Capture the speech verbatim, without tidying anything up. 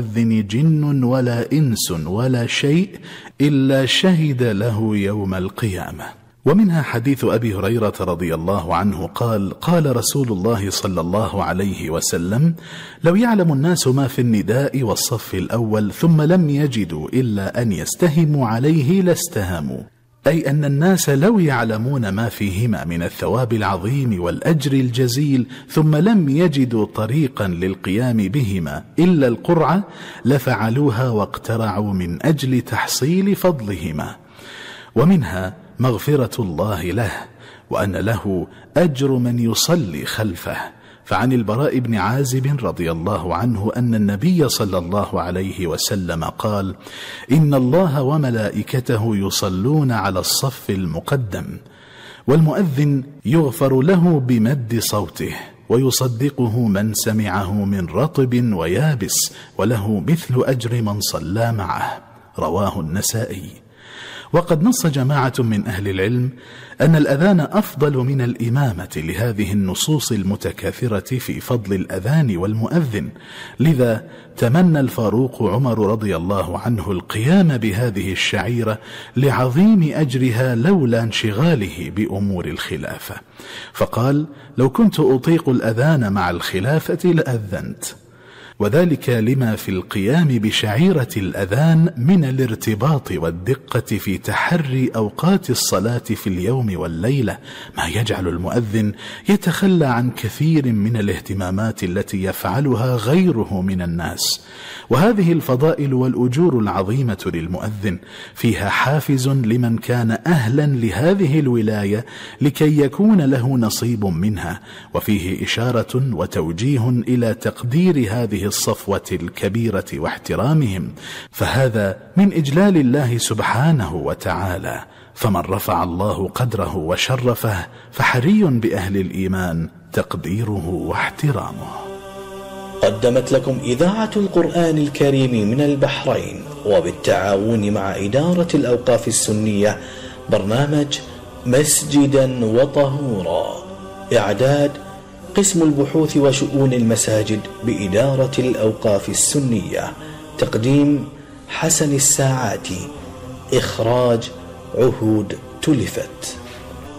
المؤذن جن ولا إنس ولا شيء إلا شهد له يوم القيامة. ومنها حديث أبي هريرة رضي الله عنه قال: قال رسول الله صلى الله عليه وسلم: لو يعلم الناس ما في النداء والصف الأول ثم لم يجدوا إلا أن يستهموا عليه لاستهموا، أي أن الناس لو يعلمون ما فيهما من الثواب العظيم والأجر الجزيل ثم لم يجدوا طريقا للقيام بهما إلا القرعة لفعلوها واقترعوا من أجل تحصيل فضلهما. ومنها مغفرة الله له، وأن له أجر من يصلي خلفه. فعن البراء بن عازب رضي الله عنه أن النبي صلى الله عليه وسلم قال: إن الله وملائكته يصلون على الصف المقدم، والمؤذن يغفر له بمد صوته، ويصدقه من سمعه من رطب ويابس، وله مثل أجر من صلى معه. رواه النسائي. وقد نص جماعة من أهل العلم أن الأذان أفضل من الإمامة لهذه النصوص المتكاثرة في فضل الأذان والمؤذن، لذا تمنى الفاروق عمر رضي الله عنه القيام بهذه الشعيرة لعظيم أجرها لولا انشغاله بأمور الخلافة، فقال: لو كنت أطيق الأذان مع الخلافة لأذنت، وذلك لما في القيام بشعيرة الأذان من الارتباط والدقة في تحري أوقات الصلاة في اليوم والليلة، ما يجعل المؤذن يتخلى عن كثير من الاهتمامات التي يفعلها غيره من الناس. وهذه الفضائل والأجور العظيمة للمؤذن فيها حافز لمن كان أهلا لهذه الولاية لكي يكون له نصيب منها، وفيه إشارة وتوجيه إلى تقدير هذه الصفوة الكبيرة واحترامهم، فهذا من إجلال الله سبحانه وتعالى. فمن رفع الله قدره وشرفه فحري بأهل الإيمان تقديره واحترامه. قدمت لكم إذاعة القرآن الكريم من البحرين وبالتعاون مع إدارة الأوقاف السنية برنامج مسجدا وطهورا. إعداد قسم البحوث وشؤون المساجد بإدارة الأوقاف السنية. تقديم حسن الساعاتي. إخراج عهود تلفت.